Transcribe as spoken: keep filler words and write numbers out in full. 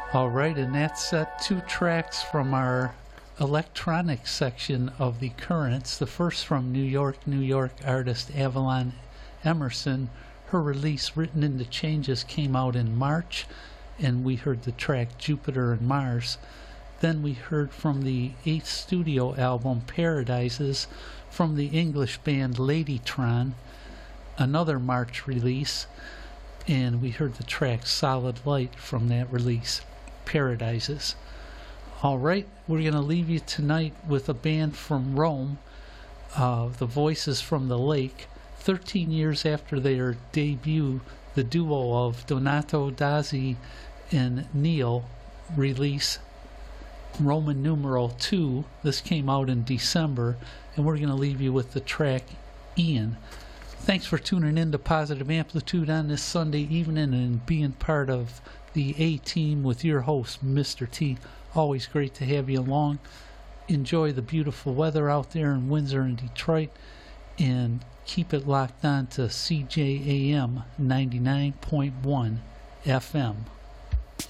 All right, and that's uh, two tracks from our electronic section of the Currents. The first from New York, New York artist Avalon Emerson. Her release, Written into Changes, came out in March, and we heard the track Jupiter and Mars. Then we heard from the eighth studio album, Paradises, from the English band Ladytron, another March release, and we heard the track Solid Light from that release, Paradises. All right, we're going to leave you tonight with a band from Rome, uh, the Voices from the Lake. thirteen years after their debut, the duo of Donato Dazzi and Neil release Roman numeral two. This came out in December, and we're going to leave you with the track Ian. Thanks for tuning in to Positive Amplitude on this Sunday evening and being part of the A-Team with your host, Mister T. Always great to have you along. Enjoy the beautiful weather out there in Windsor and Detroit, and keep it locked on to C J A M ninety-nine point one F M.